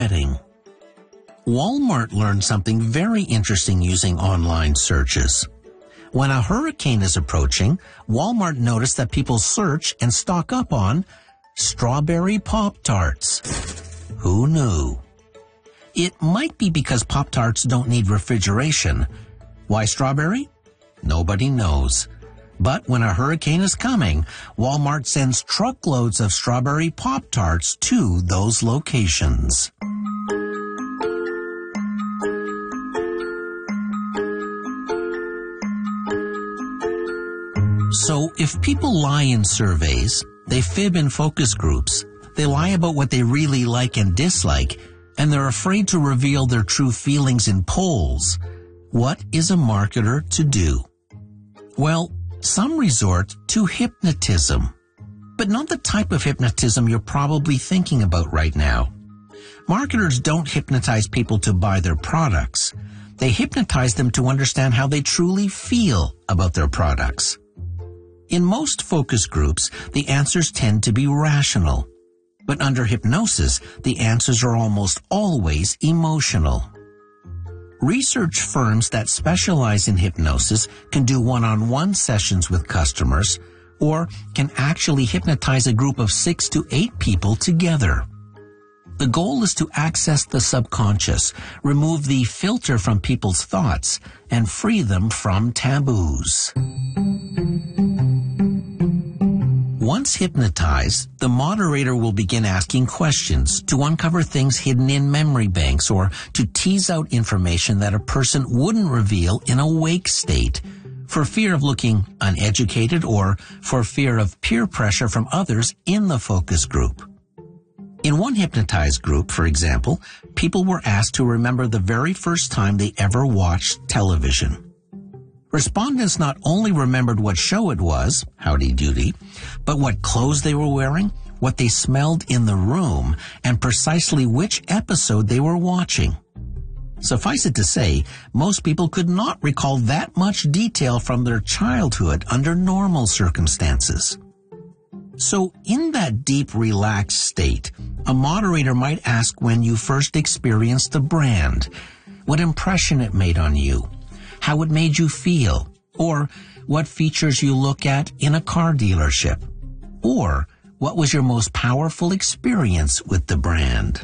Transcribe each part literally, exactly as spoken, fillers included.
Heading. Walmart learned something very interesting using online searches. When a hurricane is approaching, Walmart noticed that people search and stock up on strawberry Pop-Tarts. Who knew? It might be because Pop-Tarts don't need refrigeration. Why strawberry? Nobody knows. But when a hurricane is coming, Walmart sends truckloads of strawberry Pop-Tarts to those locations. So if people lie in surveys, they fib in focus groups, they lie about what they really like and dislike, and they're afraid to reveal their true feelings in polls, what is a marketer to do? Well, some resort to hypnotism, but not the type of hypnotism you're probably thinking about right now. Marketers don't hypnotize people to buy their products. They hypnotize them to understand how they truly feel about their products. In most focus groups, the answers tend to be rational. But under hypnosis, the answers are almost always emotional. Research firms that specialize in hypnosis can do one-on-one sessions with customers or can actually hypnotize a group of six to eight people together. The goal is to access the subconscious, remove the filter from people's thoughts, and free them from taboos. Once hypnotized, the moderator will begin asking questions to uncover things hidden in memory banks or to tease out information that a person wouldn't reveal in a wake state, for fear of looking uneducated or for fear of peer pressure from others in the focus group. In one hypnotized group, for example, people were asked to remember the very first time they ever watched television. Respondents not only remembered what show it was, Howdy Doody, but what clothes they were wearing, what they smelled in the room, and precisely which episode they were watching. Suffice it to say, most people could not recall that much detail from their childhood under normal circumstances. So in that deep, relaxed state, a moderator might ask when you first experienced the brand, what impression it made on you, how it made you feel, or what features you look at in a car dealership, or what was your most powerful experience with the brand.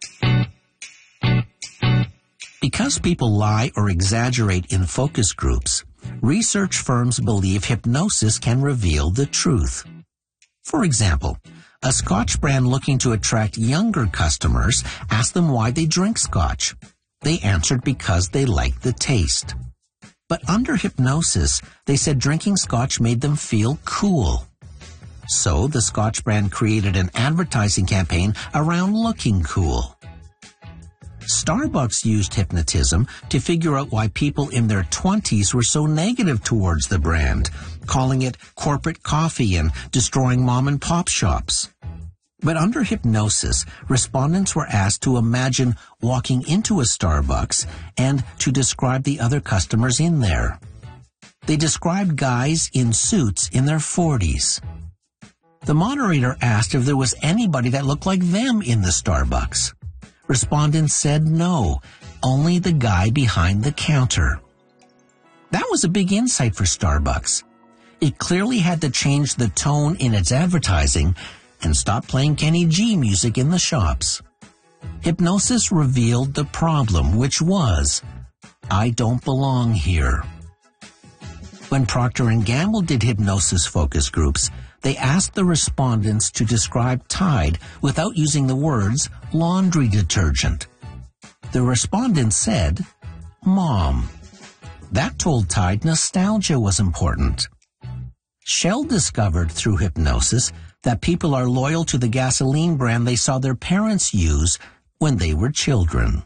Because people lie or exaggerate in focus groups, research firms believe hypnosis can reveal the truth. For example, a Scotch brand looking to attract younger customers asked them why they drink Scotch. They answered because they like the taste. But under hypnosis, they said drinking Scotch made them feel cool. So the Scotch brand created an advertising campaign around looking cool. Starbucks used hypnotism to figure out why people in their twenties were so negative towards the brand, calling it corporate coffee and destroying mom-and-pop shops. But under hypnosis, respondents were asked to imagine walking into a Starbucks and to describe the other customers in there. They described guys in suits in their forties. The moderator asked if there was anybody that looked like them in the Starbucks. Respondents said no, only the guy behind the counter. That was a big insight for Starbucks. It clearly had to change the tone in its advertising and stop playing Kenny G music in the shops. Hypnosis revealed the problem, which was, I don't belong here. When Procter and Gamble did hypnosis focus groups, they asked the respondents to describe Tide without using the words laundry detergent. The respondents said, Mom. That told Tide nostalgia was important. Shell discovered through hypnosis that people are loyal to the gasoline brand they saw their parents use when they were children.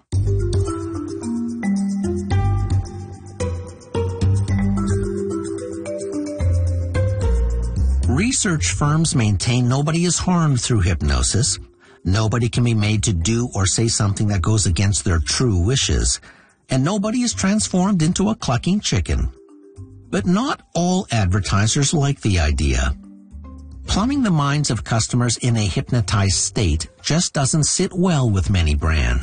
Research firms maintain nobody is harmed through hypnosis. Nobody can be made to do or say something that goes against their true wishes. And nobody is transformed into a clucking chicken. But not all advertisers like the idea. Plumbing the minds of customers in a hypnotized state just doesn't sit well with many brands.